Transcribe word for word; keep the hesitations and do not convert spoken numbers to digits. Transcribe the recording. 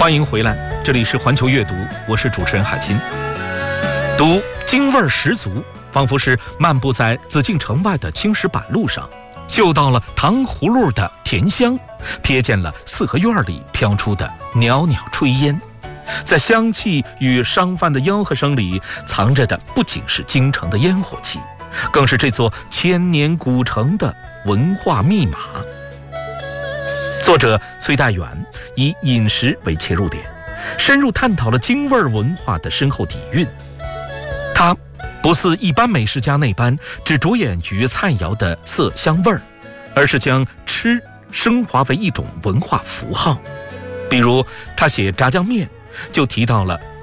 欢迎回来，这里是环球阅读，我是主持人海清。读京味儿十足，仿佛是漫步在紫禁城外的青石板路上，嗅到了糖葫芦的甜香，瞥见了四合院里飘出的袅袅炊烟。在香气与商贩的吆喝声里，藏着的不仅是京城的烟火气，更是这座千年古城的文化密码。作者崔代远以饮食为切入点，深入探讨了京味文化的深厚底蕴。他不似一般美食家那般只着眼于菜肴的色香味儿，而是将吃升华为一种文化符号。比如他写炸酱面，就提到了